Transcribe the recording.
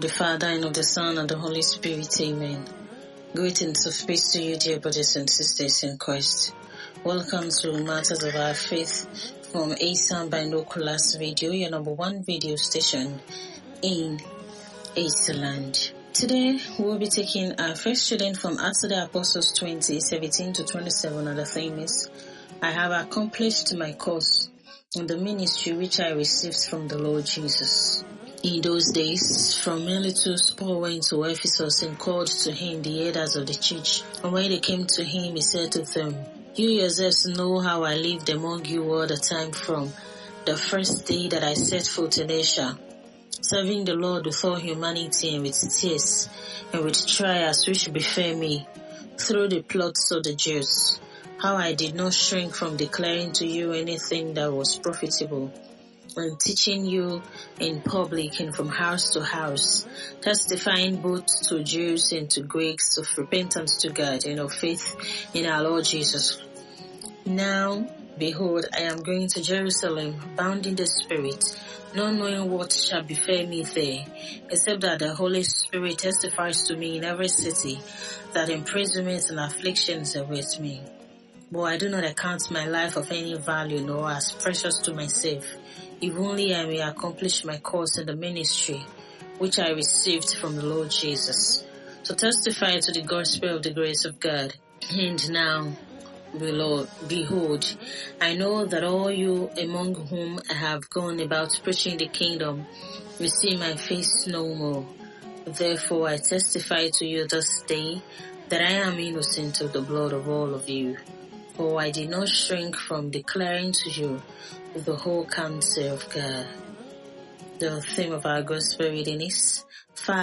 of the Father, and of the Son, and the Holy Spirit. Amen. Greetings of peace to you, dear brothers and sisters in Christ. Welcome to Matters of Our Faith from ASAM Binoculars Radio, your number one radio station in Eastland. Today, we'll be taking our first student from Acts of the Apostles 20:17 to 27, and the theme is, I have accomplished my course in the ministry which I received from the Lord Jesus. In those days, from Miletus, Paul went to Ephesus and called to him the elders of the church. And when they came to him, he said to them, You yourselves know how I lived among you all the time from the first day that I set foot in Asia, serving the Lord with all humanity and with tears and with trials which befell me through the plots of the Jews, how I did not shrink from declaring to you anything that was profitable, and teaching you in public and from house to house, testifying both to Jews and to Greeks of repentance to God and of faith in our Lord Jesus. Now, behold, I am going to Jerusalem, bound in the Spirit, not knowing what shall befall me there, except that the Holy Spirit testifies to me in every city that imprisonments and afflictions await me. But I do not account my life of any value, nor as precious to myself, if only I may accomplish my course in the ministry which I received from the Lord Jesus, to testify to the gospel of the grace of God. And now, behold, I know that all you among whom I have gone about preaching the kingdom will see my face no more. Therefore I testify to you this day that I am innocent of the blood of all of you. For I did not shrink from declaring to you the whole counsel of God. The theme of our gospel reading is